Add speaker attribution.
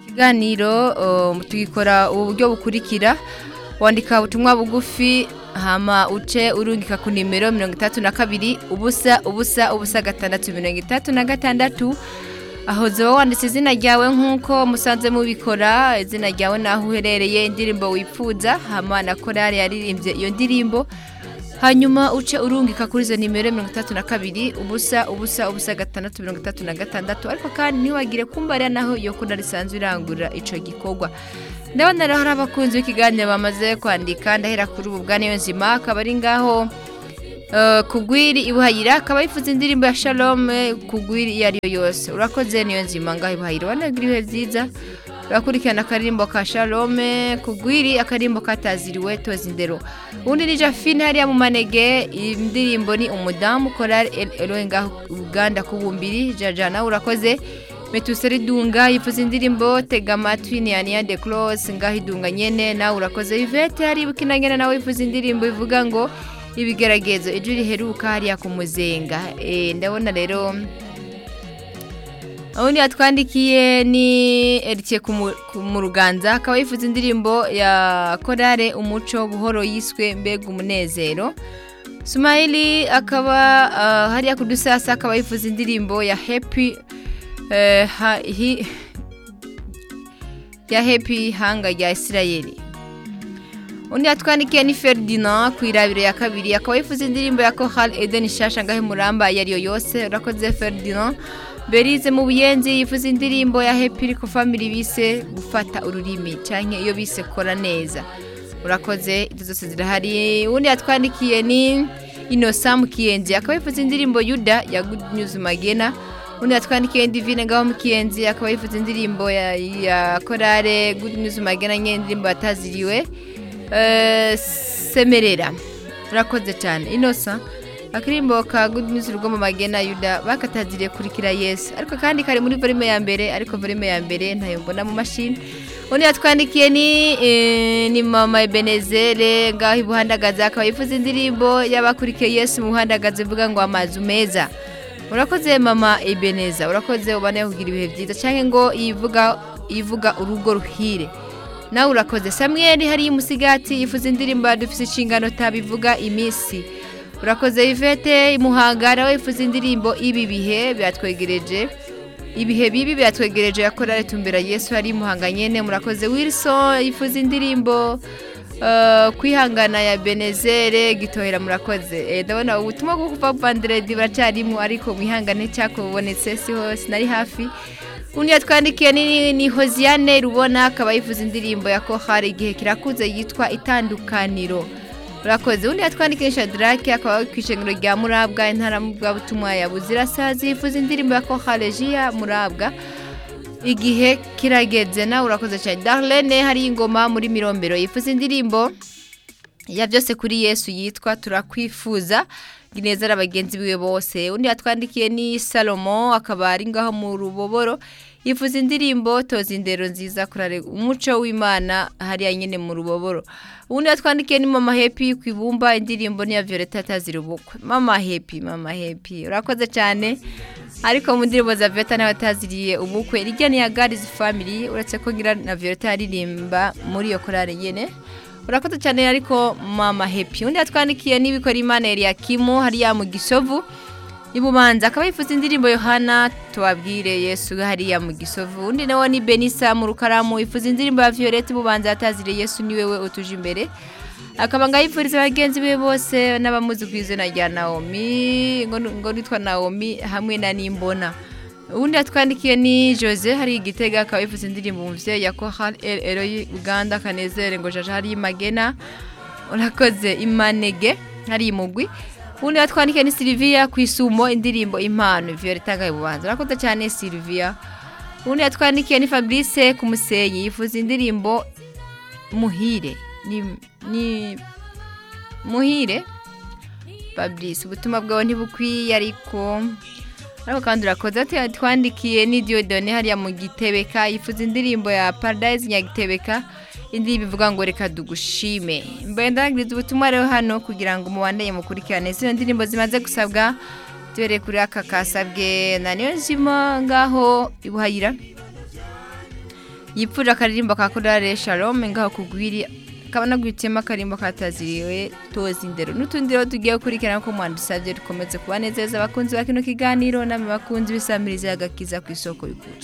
Speaker 1: ikiganiro tugikora uburyo bukurikira wandika ubutumwa bugufi hama uce urungika ku nimero 32 ubusa ubusa ubusa 636 aho zoba wanditse izina ryawe nk'uko musanze mubikora izina ryawe naho uherereye indirimbo wipfuza hama na korale yaririmbye iyo ndirimbo hanyuma uce urungika kuri izo nimero 32 ubusa ubusa ubusa 636 ariko kandi ntiwagire kumbarira naho yo kuna risanzwe irangura ico gikorwa ndabona rero hari abakunzi b'ikiganiro bamaze kwandika ndahera kuri ubu bwa niyo nzima akaba ari ngaho kugwiri ibuhayira akaba yifuza indirimbo ya Shalom kugwiri iyo ariyo yose urakoze niyo nzima ngaho ibuhayira wanagira ibihe byiza urakurikirana akarimbo ka Shalom kugwiri akarimbo kataziriwe toza indero undi ni Jafine hariya mu manege indirimbo ni umudamu korale Elohe ngaho Uganda kubumbiri jajana urakoze Metuseri Dunga yifuza indirimbo tega amatwi ni Ania de Close ngaho idunga nyene nawe urakoze Yvette hari bukinagena nawe yifuza indirimbo ivuga ngo ibigeragezo ejo riheruka hariya ku muzenga ndabona rero aho ni atwandikiye ni Eritiye mu Ruganza akaba yifuza indirimbo ya korale umuco buhoro yiswe mbega umunezero Sumaili akaba hariya kudusasa akaba yifuza indirimbo ya Happy ya Happy hanga ya Israeli undi atwandikiye ni Ferdinand kwirabire ya kabiri akaba yifuza indirimbo ya Kohal Eden Shasha ngahe Muramba yariyo yose urakoze Ferdinand Berize mu Buyenzi yifuza indirimbo ya Happy ko family bise gufata ururimi canke iyo bise kora neza urakoze izo zose zirahari undi atwandikiye ni Innocent Kiyenzi akaba yifuza indirimbo Yuda ya Good News Magena undi atwandikiye Divine ngaho mu Kiyenzi akaba yifuza indirimbo ya korale Good News Magena nye indirimbo ataziriwe Semerera urakoze cyane Innocent akirimbo ka Good News rugo mu Magena Yuda bakataziriye kurikira Yesu ariko kandi kari muri volume ya mbere ariko volume ya mbere ntayo mbona mu machine undi atwandikiye ni mama Ebenezere ngaho ibuhandagaza akaba yifuza indirimbo y'abakurikiye Yesu mu buhandagaza ivuga ngo amazu meza urakoze mama Ebeneza urakoze ubane kugira ibihe byiza cyangwa ngo ivuga urugo ruhire nawe urakoze Samuel hari umusigati yifuza indirimbo dufise ishingano tabivuga imisi urakoze Yvette imuhangara we yifuza indirimbo ibi bihe byatwegereje ibihe bibi byatwegereje yakorare tumbera Yesu hari muhanganyene murakoze Wilson yifuza indirimbo kwihangana ya Benezere gitohera murakoze ndabona ubutumwa bwo kuva Vandredi baracyarimo ariko mwihangane cyakubonetse siho sinari hafi undi yatwandikiye ni Hosiane rubona akaba yifuza indirimbo ya Kohari igihe kirakuze yitwa itandukaniro urakoze undi yatwandikiye Shadrake akaba kwishengero rya Murabwa intara mu bwa butumwa ya Buzirasazi yifuza indirimbo ya Kohari Jia Murabwa igihe kirageze na urakoze cyane Darlene hari ingoma muri Mirombero yifuza indirimbo ya byose kuri Yesu yitwa turakwifuza ginezera abagenzi biwe bose undi yatwandikiye ni Salomo akaba ari ngaho mu Ruboboro yifuza indirimbo toza indero nziza kurare umuco w'Imana hariya nyene mu Ruboboro undi yatwandikiye ni mama Happy kwibumba indirimbo ni ya Violeta tazirubukwe mama Happy urakoze cyane ariko mu ndirimbo za Violeta n'abataziriye ubukwe rijya ni ya God's Family uretse ko ngira na Violeta yaririmba muri iyo korale nyene urakoze cyane ariko mama Happy undi yatwandikiye n'ibikora Imana Eliakimu hariya mu Gisovu ibubanza akaba yifuza indirimbo Yohana tubabwire Yesu hariya mu Gisovu undi nawe ni Benisa mu Rukaramu yifuza indirimbo ya Violeta ibubanza atazire Yesu ni wewe utuje imbere akaba ngayifuriza abagenzi be bose n'abamuzi kwizena rya Naomi ngo nitwa Naomi hamwe na Nimbona undi atwandikiye ni Jose hari igitega akaba yifuza indirimbo muvye ya Kohal Elohe Uganda kanezere ngo jaja hari Magena urakoze Imanege hari imugwi undi atwandikiye ni Sylvia kwisumo indirimbo impano Violeta ngayibubanza urakoze cyane Sylvia undi atwandikiye ni Fabrice kumusenyi yifuza indirimbo muhire ni muhire Fabrice ubutumwa bwawe ntibukwiye ariko kandi urakoze atwandikiye ni Diodone hariya mu Gitebeka yifuza indirimbo ya Paradise Nyagitebeka indirimbo ivuga ngo reka dugushime mbendangiriza ubutumwa rero hano kugira ngo mubandanye mukurikirane izo ndirimbo zimaze gusabwa dore kuri aka kasabwe na niyo nzima ngaho ibuhayira yipfuje akaririmbo ka Korale Shalom ngaho kugwiri kabana gwitema akarimbo kataziriwe toza indero n'utundi rero tugiye kurikirana ko mwandisabye dukomeze kubanezeza abakunzi ba kino kiganiro namwe bakunzi bisamiriza agakiza ku isoko y'ukuri.